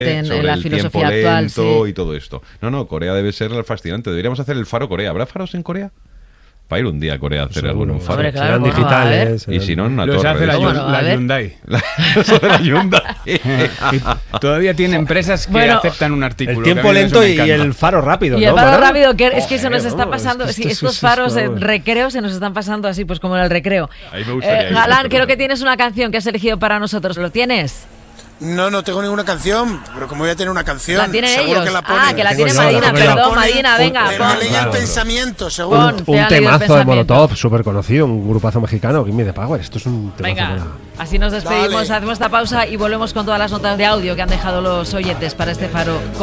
sobre la el filosofía tiempo actual, lento sí. y todo esto. No, Corea debe ser fascinante. Deberíamos hacer el Faro Corea. ¿Habrá faros en Corea? Para ir un día a Corea a hacer Seguro. algún faro. Hombre, claro, Serán bueno, digitales. Y si no, en una Los torre. hace de la, esas. Bueno, a la ver. Hyundai. Eso de la Hyundai. Y todavía tiene empresas que Bueno, aceptan un artículo. El que a tiempo mí eso lento me y encanta. el faro rápido. Y el ¿no, faro Mara? rápido, que es que se nos está vamos, pasando, es que sí, esto estos es faros esto. recreos se nos están pasando así, pues como en el recreo. Ahí me gustaría ir, Galán, pero creo no. que tienes una canción que has elegido para nosotros. ¿Lo tienes? No tengo ninguna canción, pero como voy a tener una canción, ¿La tienen seguro ellos? que la ponen. Ah, que la Tengo tiene yo, la Madina, tengo yo. perdón, Ponen- Madina, venga, me pon. leí el pensamiento, seguro. Pon. Te Un ha leído el temazo de pensamiento. Molotov, súper conocido, un grupazo mexicano, Gimme the Power. Esto es un temazo. Venga, Mara. así nos despedimos, Vale. hacemos esta pausa y volvemos con todas las notas de audio que han dejado los oyentes para este faro.